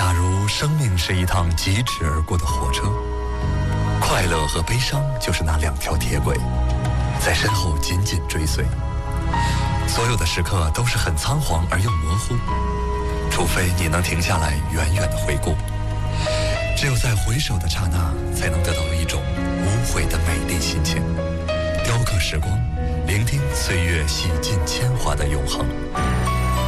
假如生命是一趟疾驰而过的火车，快乐和悲伤就是那两条铁轨，在身后紧紧追随。所有的时刻都是很仓皇而又模糊，除非你能停下来远远地回顾。只有在回首的刹那，才能得到一种无悔的美丽心情，雕刻时光，聆听岁月洗尽铅华的永恒。